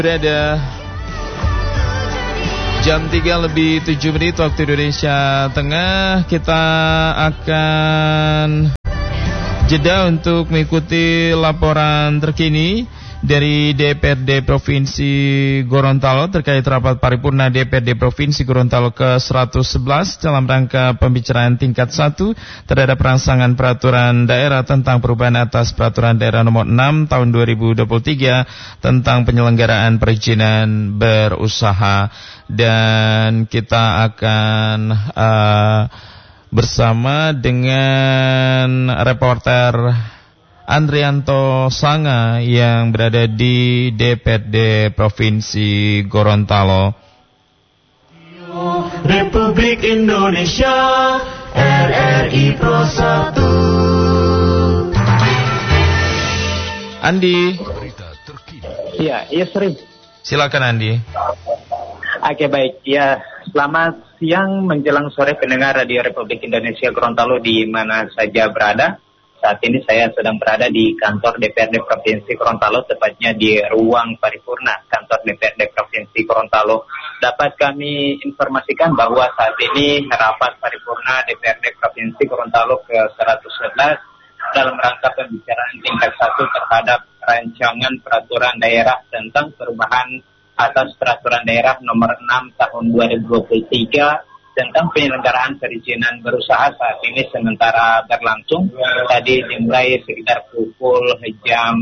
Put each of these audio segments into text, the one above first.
Berada jam 3:07 waktu Indonesia Tengah. Kita akan jeda untuk mengikuti laporan terkini dari DPRD Provinsi Gorontalo terkait rapat paripurna DPRD Provinsi Gorontalo ke-111 dalam rangka pembicaraan tingkat 1 terhadap rangsangan peraturan daerah tentang perubahan atas peraturan daerah nomor 6 tahun 2023 tentang penyelenggaraan perizinan berusaha. Dan kita akan bersama dengan reporter Andrianto Sanga yang berada di DPRD Provinsi Gorontalo. Republik Indonesia RRI Pro 1. Andi. Iya sering. Silakan Andi. Oke, baik. Ya, selamat siang menjelang sore pendengar Radio Republik Indonesia Gorontalo di mana saja berada. Saat ini saya sedang berada di kantor DPRD Provinsi Gorontalo, tepatnya di ruang paripurna kantor DPRD Provinsi Gorontalo. Dapat kami informasikan bahwa saat ini rapat paripurna DPRD Provinsi Gorontalo ke-111 dalam rangka pembicaraan tingkat 1 terhadap rancangan peraturan daerah tentang perubahan atas peraturan daerah nomor 6 tahun 2023 tentang penyelenggaraan perizinan berusaha saat ini sementara berlangsung. Tadi dimulai sekitar pukul jam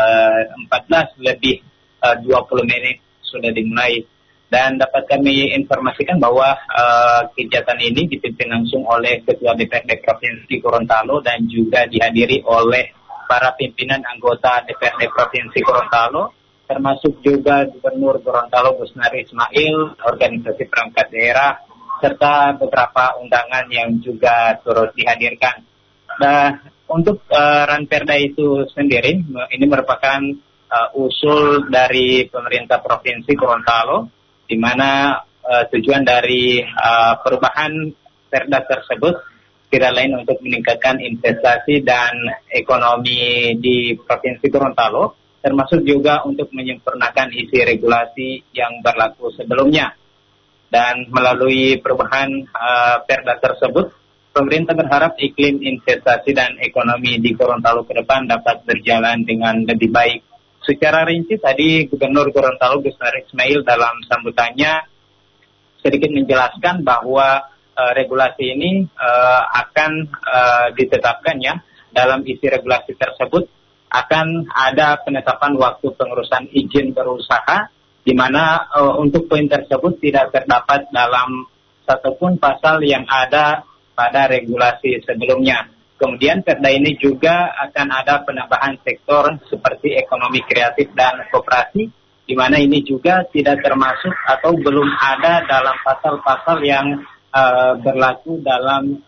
14 lebih 20 menit sudah dimulai. Dan dapat kami informasikan bahwa kegiatan ini dipimpin langsung oleh Ketua DPRD Provinsi Gorontalo dan juga dihadiri oleh para pimpinan anggota DPRD Provinsi Gorontalo, termasuk juga Gubernur Gorontalo Gusnari Ismail, organisasi perangkat daerah, serta beberapa undangan yang juga turut dihadirkan. Nah, untuk Ranperda itu sendiri, ini merupakan usul dari pemerintah Provinsi Gorontalo, di mana tujuan dari perubahan perda tersebut tidak lain untuk meningkatkan investasi dan ekonomi di Provinsi Gorontalo, termasuk juga untuk menyempurnakan isi regulasi yang berlaku sebelumnya. Dan melalui perubahan perda tersebut, pemerintah berharap iklim investasi dan ekonomi di Gorontalo ke depan dapat berjalan dengan lebih baik. Secara rinci tadi Gubernur Gorontalo Gusnari Ismail dalam sambutannya sedikit menjelaskan bahwa regulasi ini akan ditetapkan ya. Dalam isi regulasi tersebut akan ada penetapan waktu pengurusan izin berusaha, di mana untuk poin tersebut tidak terdapat dalam satupun pasal yang ada pada regulasi sebelumnya. Kemudian perda ini juga akan ada penambahan sektor seperti ekonomi kreatif dan koperasi, di mana ini juga tidak termasuk atau belum ada dalam pasal-pasal yang berlaku dalam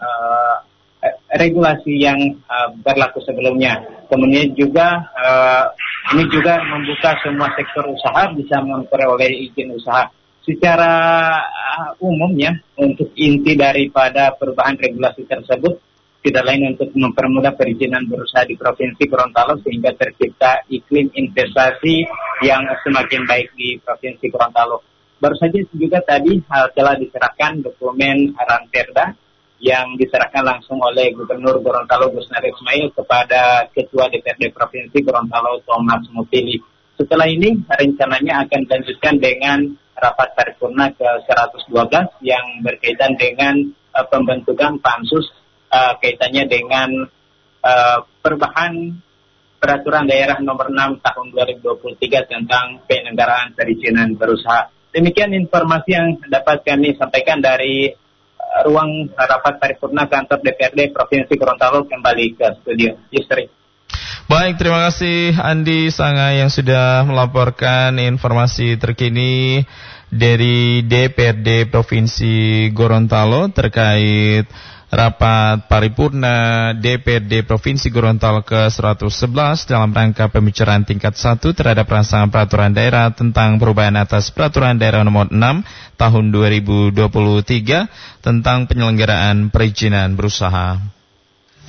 regulasi yang berlaku sebelumnya. Kemudian juga ini juga membuka semua sektor usaha bisa memperoleh izin usaha. Secara umumnya untuk inti daripada perubahan regulasi tersebut tidak lain untuk mempermudah perizinan berusaha di Provinsi Gorontalo sehingga tercipta iklim investasi yang semakin baik di Provinsi Gorontalo. Baru saja juga tadi telah diserahkan dokumen Ranperda yang diserahkan langsung oleh Gubernur Gorontalo Gusnari Ismail kepada Ketua DPRD Provinsi Gorontalo Thomas Mupili. Setelah ini rencananya akan dilanjutkan dengan rapat paripurna ke-112 yang berkaitan dengan pembentukan pansus kaitannya dengan perubahan peraturan daerah nomor 6 tahun 2023 tentang penyelenggaraan perizinan berusaha. Demikian informasi yang dapat kami sampaikan dari ruang rapat paripurna kantor DPRD Provinsi Gorontalo. Kembali ke studio. Yusri. Baik, terima kasih Andi Sanga yang sudah melaporkan informasi terkini dari DPRD Provinsi Gorontalo terkait rapat paripurna DPRD Provinsi Gorontalo ke-111 dalam rangka pembicaraan tingkat 1 terhadap rangsangan peraturan daerah tentang perubahan atas peraturan daerah nomor 6 tahun 2023 tentang penyelenggaraan perizinan berusaha.